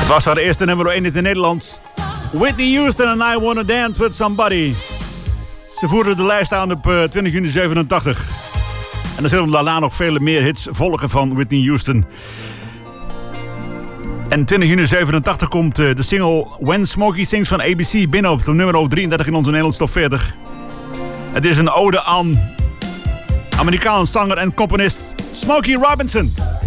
Het was haar eerste nummer 1 in het Nederlands. Whitney Houston and I Wanna Dance With Somebody. Ze voerden de lijst aan op 20 juni 87. En er zullen daarna nog vele meer hits volgen van Whitney Houston. En 20 juni 87 komt de single When Smokey Sings van ABC binnen op nummer 33 in onze Nederlandse top 40. Het is een ode aan Amerikaanse zanger en componist Smokey Robinson.